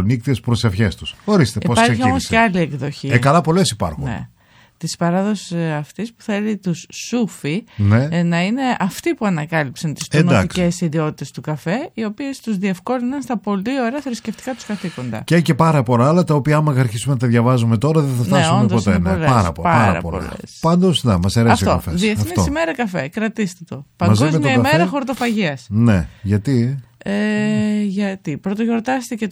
ανοιχτές προσευχές τους. Ορίστε πώς ξεκίνησε. Υπάρχει όμως και άλλη εκδοχή. Καλά, πολλές υπάρχουν. Ναι. Της παράδοσης αυτής που θέλει τους Σούφι να είναι αυτοί που ανακάλυψαν τις τονωτικές ιδιότητες του καφέ, οι οποίες τους διευκόλυναν στα πολύ ωραία θρησκευτικά τους καθήκοντα. Και πάρα πολλά άλλα, τα οποία άμα αρχίσουμε να τα διαβάζουμε τώρα δεν θα φτάσουμε ποτέ. Πάρα πολλά. Πάντως, μας αρέσει ο καφές. Διεθνής ημέρα καφέ, κρατήστε το. Παγκόσμια ημέρα χορτοφαγίας. Ναι, γιατί? Γιατί πρωτογιορτάστηκε το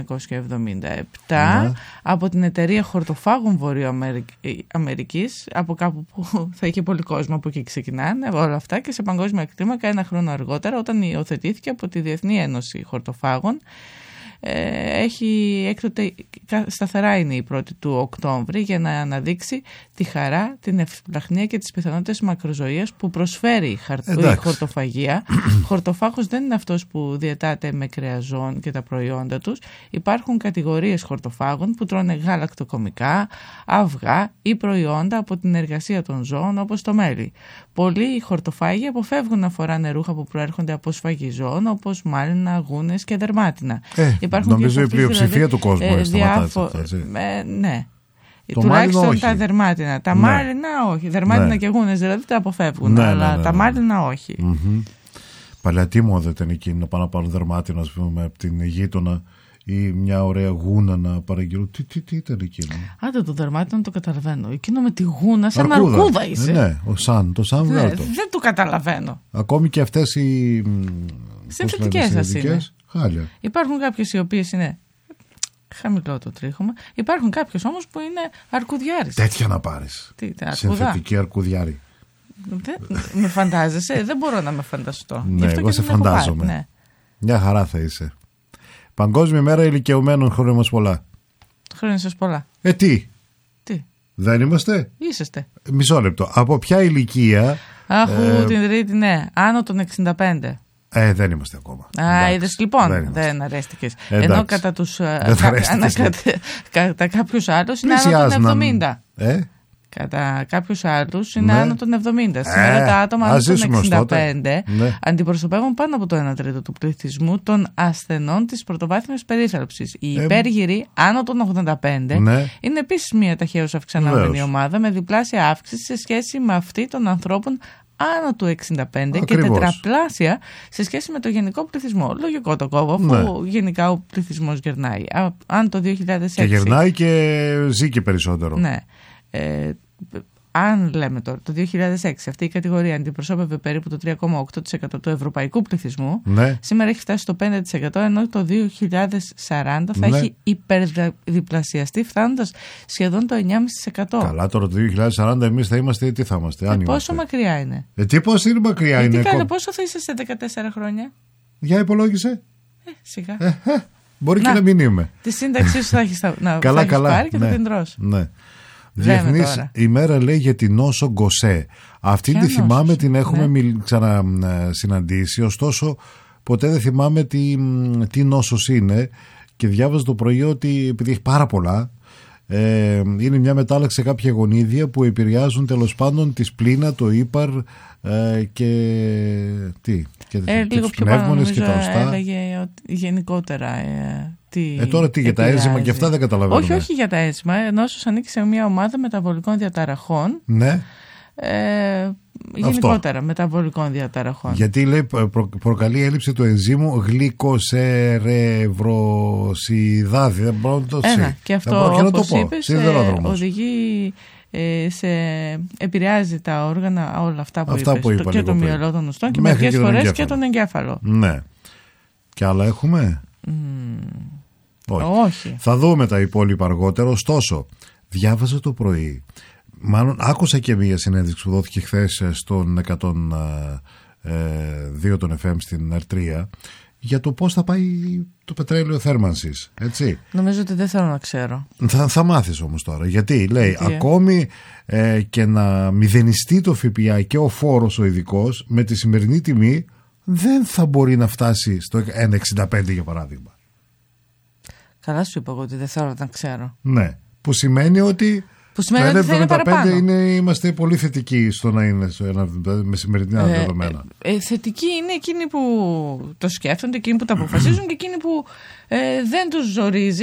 1977 από την εταιρεία χορτοφάγων Βορειοαμερικής, από κάπου που θα είχε πολύ κόσμο, από εκεί ξεκινάνε όλα αυτά, και σε παγκόσμια κλίμακα ένα χρόνο αργότερα, όταν υιοθετήθηκε από τη Διεθνή Ένωση Χορτοφάγων. Έχει έκτοτε, σταθερά είναι η 1η του Οκτώβρη, για να αναδείξει τη χαρά, την ευπλαχνία και τις πιθανότητες μακροζωίας που προσφέρει η χορτοφαγία. Χορτοφάγος δεν είναι αυτός που διαιτάται με κρεαζόν και τα προϊόντα τους. Υπάρχουν κατηγορίες χορτοφάγων που τρώνε γαλακτοκομικά, αυγά ή προϊόντα από την εργασία των ζώων, όπως το μέλι. Πολλοί χορτοφάγοι αποφεύγουν να φοράνε ρούχα που προέρχονται από σφαγιζών, όπως μάλινα, γούνες και δερμάτινα. Νομίζω η πλειοψηφία του κόσμου ναι. Τουλάχιστον τα δερμάτινα. Τα μάλινα όχι. Δερμάτινα και γούνες δηλαδή τα αποφεύγουν, αλλά τα μάλινα όχι. Παλιά τι μόδα ήταν εκείνη, να πάνε να πάρουν δερμάτινα, ας πούμε, από την γείτονα, ή μια ωραία γούνα να παραγγείλουν. Τι ήταν εκείνο? Άντε, το δερμάτινο το καταλαβαίνω. Εκείνο με τη γούνα, σαν αρκούδα είσαι. Ναι, το σαν βγάλω. Δεν το καταλαβαίνω. Ακόμη και αυτές οι συνθετικές σας είναι. Χάλια. Υπάρχουν κάποιες οι οποίες είναι χαμηλό το τρίχωμα. Υπάρχουν κάποιες όμως που είναι αρκουδιάρης. Τέτοια να πάρεις. Συνθετική αρκουδιάρη. Με φαντάζεσαι? Δεν μπορώ να με φανταστώ. Ναι, εγώ σε φαντάζομαι. Ναι. Μια χαρά θα είσαι. Παγκόσμια μέρα ηλικιωμένων, χρόνια μας πολλά. Χρόνια σας πολλά. Τι? Δεν είμαστε? Είσαστε. Μισό λεπτό. Από ποια ηλικία? Την τρίτη, ναι. Άνω των 65. Δεν είμαστε ακόμα. Είδες λοιπόν, δεν αρέστηκες. Ενώ κατά τους κατά κάποιους άλλους είναι άνω των 70. Κατά κάποιους άλλους είναι άνω των 70. Σήμερα τα άτομα άνω των 65 αντιπροσωπεύουν πάνω από το 1/3 του πληθυσμού των ασθενών της πρωτοβάθμιας περίθαλψης. Οι υπέργυροι άνω των 85 είναι επίσης μια ταχαίως αυξανόμενη ομάδα, με διπλάσια αύξηση σε σχέση με αυτή των ανθρώπων άνω του 65 και τετραπλάσια σε σχέση με το γενικό πληθυσμό. Λογικό το κόβω, αφού γενικά ο πληθυσμός γερνάει. Αν το 2006... Και γερνάει και ζει και περισσότερο. Ναι. Αν λέμε τώρα το 2006 αυτή η κατηγορία αντιπροσώπευε περίπου το 3,8% του ευρωπαϊκού πληθυσμού, σήμερα έχει φτάσει στο 5%, ενώ το 2040 θα έχει υπερδιπλασιαστεί, φτάνοντας σχεδόν το 9,5%. Καλά, τώρα το 2040 εμείς θα είμαστε, τι θα είμαστε? Πόσο μακριά είναι? Πώς είναι μακριά είναι? Πόσο θα είσαι σε 14 χρόνια? Για υπολόγισε. Σιγά. Μπορεί και να μην είμαι. Τη σύνταξή σου θα έχεις πάρει και θα την τρως. Ναι. Διεθνής ημέρα, λέει, για την νόσο Γκοσέ. Αυτή τη θυμάμαι, την έχουμε ξανασυναντήσει, ωστόσο ποτέ δεν θυμάμαι τι νόσος είναι, και διάβαζα το πρωί ότι επειδή έχει πάρα πολλά, είναι μια μετάλλαξη σε κάποια γονίδια που επηρεάζουν τέλος πάντων τη σπλήνα, το ύπαρ και τους πνεύμονες και τα οστά. Έλεγε γενικότερα τώρα τι για τα ένζημα και αυτά δεν καταλαβαίνω. Όχι για τα ένζημα, ενώ όσο ανήκει σε μια ομάδα μεταβολικών διαταραχών. Ναι. Γενικότερα μεταβολικών διαταραχών. Γιατί λέει προκαλεί έλλειψη του ενζήμου γλυκοσερευροσιδάδη. Δεν μπορώ να το πω. Και αυτό, όπως είπες, οδηγεί επηρεάζει τα όργανα, όλα αυτά που είπες, και το μυαλό των οστών και μερικές φορές και τον εγκέφαλο. Ναι. Και άλλα έχουμε? Όχι. Θα δούμε τα υπόλοιπα αργότερα. Ωστόσο, διάβαζα το πρωί, μάλλον άκουσα και μία συνέντευξη που δόθηκε χθες στον 102 των FM στην R3, για το πώς θα πάει το πετρέλαιο θέρμανσης, έτσι. Νομίζω ότι δεν θέλω να ξέρω. Θα μάθεις όμως τώρα. Γιατί λέει ακόμη και να μηδενιστεί το ΦΠΑ και ο φόρος ο ειδικός, με τη σημερινή τιμή δεν θα μπορεί να φτάσει στο 1,65 για παράδειγμα. Καλά σου είπα εγώ ότι δεν θέλω να ξέρω. Ναι, που σημαίνει ότι θα είναι παραπάνω. Είμαστε πολύ θετικοί στο να είναι με σημερινά δεδομένα. Θετικοί είναι εκείνοι που το σκέφτονται, εκείνοι που το αποφασίζουν και εκείνοι που δεν τους ζορίζει